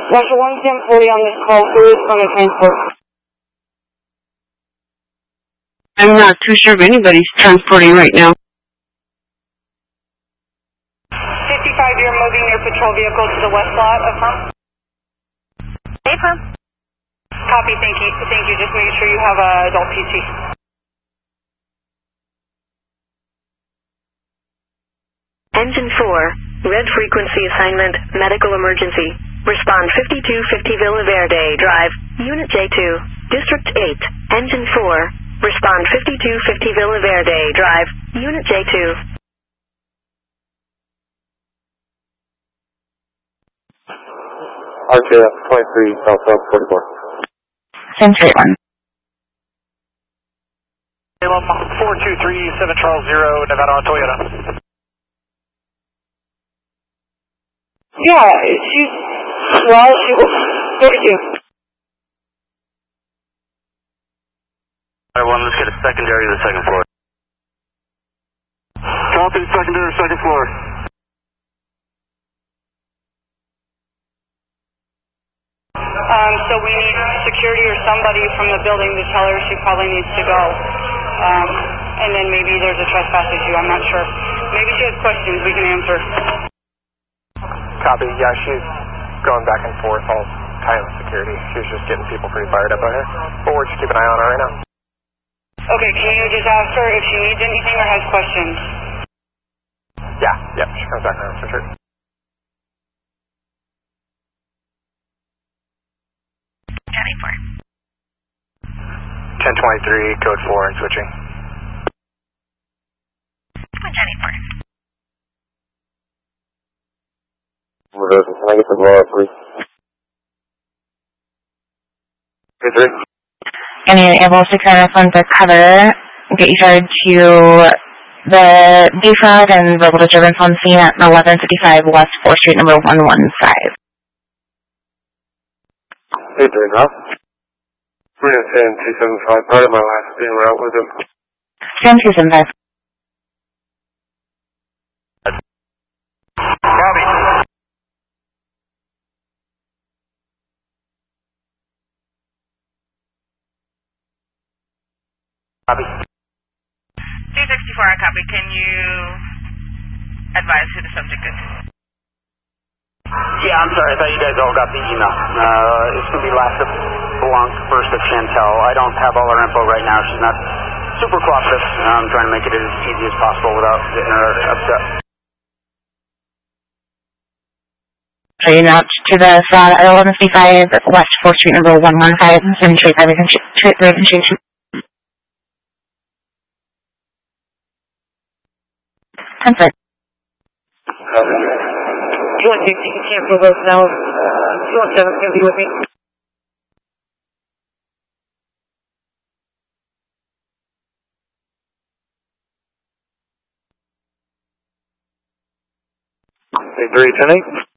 Roger 11040 on this call. Who is from the transport? I'm not too sure if anybody's transporting right now. 55, you're moving your patrol vehicle to the west lot of Firm? Hey, Firm. Copy, thank you. Thank you. Just make sure you have adult PT. Engine 4, red frequency assignment, medical emergency. Respond 5250 Villa Verde Drive, Unit J2, District 8. Engine 4, respond 5250 Villa Verde Drive, Unit J2. RTF 23, South 44. Century 1. Salem 423 Charles 0, Nevada Toyota. Yeah, she's... Well, she will... Go to you. Everyone, let's get a secondary to the second floor. Copy, secondary, second floor. So we need security or somebody from the building to tell her she probably needs to go. And then maybe there's a trespass issue, I'm not sure. Maybe she has questions we can answer. Copy, yeah, she's going back and forth all time with security. She's just getting people pretty fired up out here. But we're just keeping an eye on her right now. Okay, can you just ask her if she needs anything or has questions? Yeah, she comes back around for sure. 1023, code 4 and switching. Reversing, can I get the blow up, please? Hey, 3. And you're able to kind of undercover, get you started to the defrag and verbal disturbance on scene at 1155 West 4th Street, number 115. Hey, 3, huh? We're going to 10-275, part of my last day route with him. 10-275. Copy. Copy. 264, copy. Can you advise who the subject is? Yeah, I'm sorry. I thought you guys all got the email. It's going to be last of Blanc, first of Chantel. I don't have all her info right now. She's not super cooperative. I'm trying to make it as easy as possible without getting her upset. So you're out to the spot at 1155 West 4th Street, number 115, and trace everything. Comfort. You want to cancel those now? You want to be with me? Hey, 3, 10-8.